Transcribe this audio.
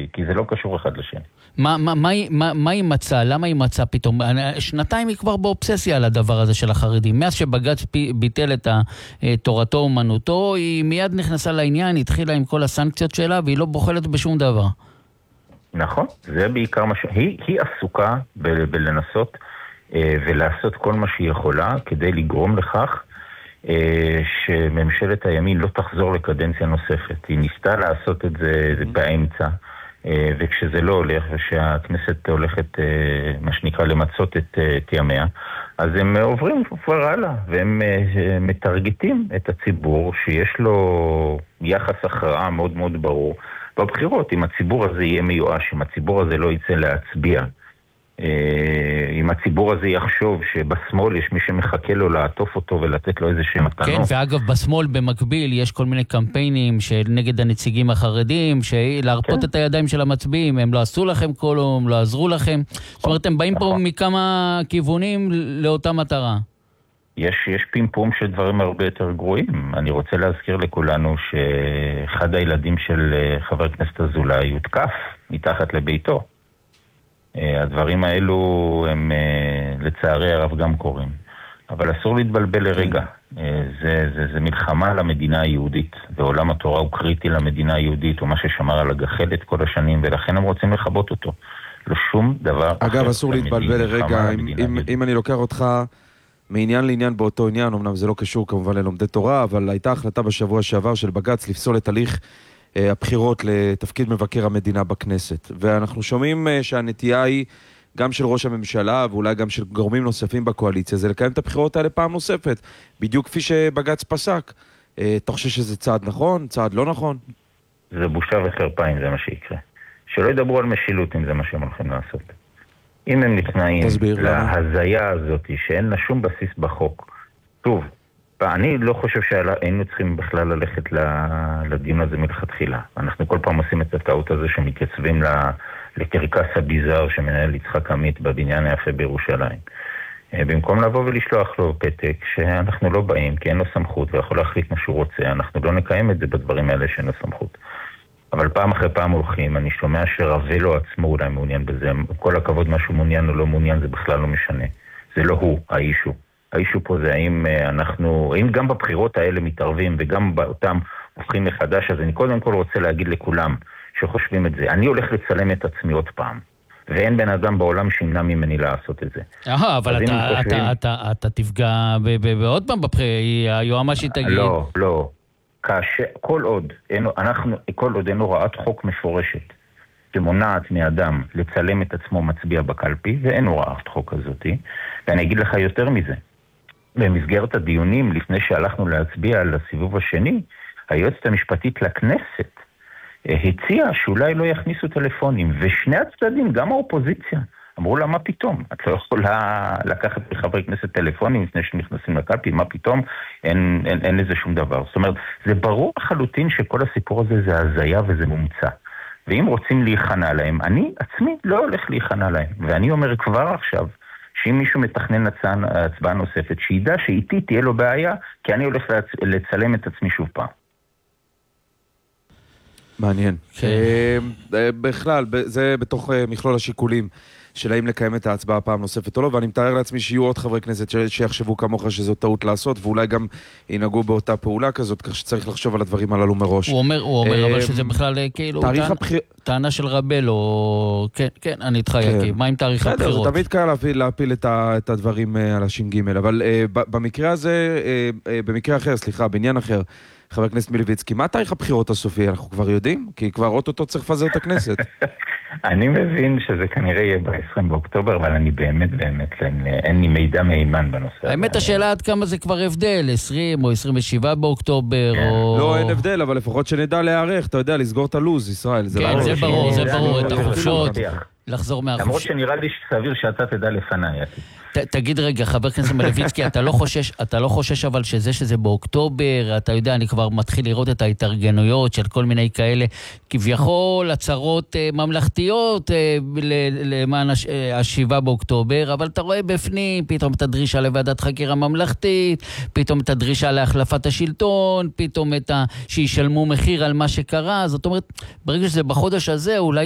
כי זה לא קשור אחד לשני. מה היא מצאה? למה היא מצאה פתאום? שנתיים היא כבר באובססיה על הדבר הזה של החרדים. מאז שבג"ץ ביטל את תורתו אומנותו, היא מיד נכנסה לעניין, התחילה עם כל הסנקציות שלה, והיא לא בוחלת בשום דבר. נכון, זה בעיקר מה היא עסוקה בלנסות ולעשות כל מה שהיא יכולה כדי לגרום לכך שממשלת הימין לא תחזור לקדנציה נוספת. היא ניסתה לעשות את זה באמצע, וכשזה לא הולך ושהכנסת הולכת מה שנקרא למצות את ימיה, אז הם עוברים כבר הלאה והם מטרגטים את הציבור שיש לו יחס הכרעה מאוד מאוד ברור בבחירות. אם הציבור הזה יהיה מיואש, אם הציבור הזה לא יצא להצביע, אם הציבור הזה יחשוב שבשמאל יש מי שמחכה לו לעטוף אותו ולתת לו איזושהי מתנות. כן, ואגב, בשמאל במקביל יש כל מיני קמפיינים נגד הנציגים החרדים, להרפות את הידיים של המצביעים, הם לא עשו לכם כלום, לא עזרו לכם. זאת אומרת, הם באים פה מכמה כיוונים לאותה מטרה. יש פימפום של דברים הרבה יותר גרועים. אני רוצה להזכיר לכולנו שאחד הילדים של חבר הכנסת אזולאי הותקף מתחת לביתו. הדברים האלו הם לצערי הרב גם קורים. אבל אסור להתבלבל לרגע. זה מלחמה למדינה היהודית, ועולם התורה הוא קריטי למדינה היהודית, הוא מה ששמר על הגחלת כל השנים, ולכן הם רוצים לחבות אותו. לא שום דבר אחר. אגב, אסור להתבלבל לרגע, אם אני לוקח אותך מעניין לעניין באותו עניין, אמנם זה לא קשור כמובן ללומדי תורה, אבל הייתה החלטה בשבוע שעבר של בג"ץ לפסול את הליך הבחירות לתפקיד מבקר המדינה בכנסת. ואנחנו שומעים שהנטייה היא גם של ראש הממשלה ואולי גם של גורמים נוספים בקואליציה, זה לקיים את הבחירות האלה פעם נוספת, בדיוק כפי שבג"ץ פסק. אתה חושב שזה צעד נכון, צעד לא נכון? זה בושה וחרפה אם זה מה שיקרה. שלא ידברו על משילות אם זה מה שהם הולכים לעשות. אם הם נכנעים להזיה הזאת שאין לה שום בסיס בחוק. טוב, אני לא חושב שהיינו צריכים בכלל ללכת לדיון הזה מלכתחילה. אנחנו כל פעם עושים את הטעות הזה שמתייצבים לקרקס הביזר שמנהל יצחק עמית בבניין היפה בירושלים. במקום לבוא ולשלוח לו פתק שאנחנו לא באים כי אין לו סמכות ויכול להחליט מה שהוא רוצה, אנחנו לא נקיים את זה בדברים האלה שאין לו סמכות. אבל פעם אחרי פעם הולכים, אני שומע שרווה לו עצמו אולי מעוניין בזה, כל הכבוד משהו מעוניין או לא מעוניין, זה בכלל לא משנה. זה לא הוא, האישו. האישו פה זה האם גם בבחירות האלה מתערבים וגם באותם הופכים מחדש, אז אני קודם כל רוצה להגיד לכולם שחושבים את זה. אני הולך לצלם את עצמי עוד פעם, ואין בן אדם בעולם שימנע ממני לעשות את זה. אבל אתה תפגע בעוד פעם היועמ"שית תגיד. לא. כל עוד אין הוראת חוק מפורשת שמונעת מאדם לצלם את עצמו מצביע בקלפי, ואין הוראת חוק הזאת, ואני אגיד לך יותר מזה. במסגרת הדיונים, לפני שהלכנו להצביע על הסיבוב השני, היועצת המשפטית לכנסת הציעה שאולי לא יכניסו טלפונים, ושני הצדדים, גם האופוזיציה, אמרו לה, מה פתאום? את לא יכולה לקחת לחברי כנסת טלפונים לפני שנכנסים לקלפי, מה פתאום? אין לזה שום דבר. זאת אומרת, זה ברור לחלוטין שכל הסיפור הזה זה הזיה וזה מומצא. ואם רוצים להיכנע להם, אני עצמי לא הולך להיכנע להם. ואני אומר כבר עכשיו, שאם מישהו מתכנן הצבעה נוספת, שידע שאיתי תהיה לו בעיה, כי אני הולך לצלם את עצמי שוב פעם. מעניין. בכלל, זה בתוך מכלול השיקולים של האם לקיים את ההצבעה פעם נוספת או לא, ואני מתאר לעצמי שיהיו עוד חברי כנסת שיחשבו כמוך שזו טעות לעשות, ואולי גם ינהגו באותה פעולה כזאת, כך שצריך לחשוב על הדברים הללו מראש. הוא אומר אבל שזה בכלל כאילו טענה של רבל, או כן, אני איתך יקי, מה עם תאריך הבחירות? זה תמיד קל להפיל את הדברים על הש"ג, אבל במקרה הזה, במקרה אחר, סליחה, בעניין אחר, חבר הכנסת מלביצקי, מה תאריך הבחירות הסופי? אנחנו כבר יודעים? כי כבר אוטוטו צריך לפזר את הכנסת. אני מבין שזה כנראה יהיה ב-20 באוקטובר, אבל אני באמת, אין לי מידע מהימן בנושא. האמת השאלה עד כמה זה כבר הבדל, 20 או 27 באוקטובר, או... לא, אין הבדל, אבל לפחות שנדע להיערך, אתה יודע, לסגור את הלוז, ישראל. כן, זה ברור, את החופשות, לחזור מהחופשות. למרות שנראה לי סביר שאתה תדע לפניי. תגיד רגע, חבר כנסת מלביצקי, אתה לא חושש אבל שזה באוקטובר, אתה יודע, אני כבר מתחיל לראות את ההתארגנויות של כל מיני כאלה, כביכול הצהרות ממלכתיות למען ה7 באוקטובר, אבל אתה רואה בפנים פתאום את הדרישה לוועדת חקירה ממלכתית, פתאום את הדרישה להחלפת השלטון, פתאום שישלמו מחיר על מה שקרה, זאת אומרת, ברגע שזה בחודש הזה, אולי